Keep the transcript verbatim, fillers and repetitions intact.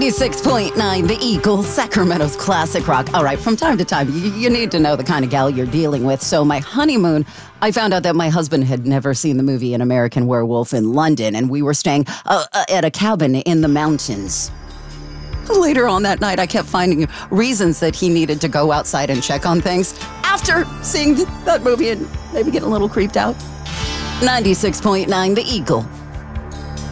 ninety-six point nine The Eagle, Sacramento's classic rock. All right, from time to time, you, you need to know the kind of gal you're dealing with. So my honeymoon, I found out that my husband had never seen the movie An American Werewolf in London, and we were staying uh, uh, at a cabin in the mountains. Later on that night, I kept finding reasons that he needed to go outside and check on things after seeing that movie and maybe getting a little creeped out. ninety-six point nine The Eagle.